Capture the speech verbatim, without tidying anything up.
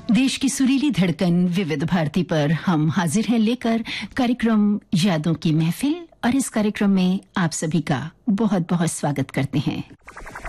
देश की सुरीली धड़कन विविध भारती पर हम हाजिर हैं लेकर कार्यक्रम यादों की महफिल, और इस कार्यक्रम में आप सभी का बहुत बहुत स्वागत करते हैं।